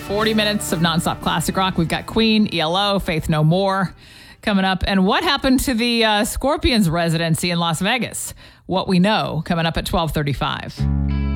40 minutes of nonstop classic rock. We've got Queen, ELO, Faith No More coming up. And what happened to the Scorpions residency in Las Vegas? What we know coming up at 12:35.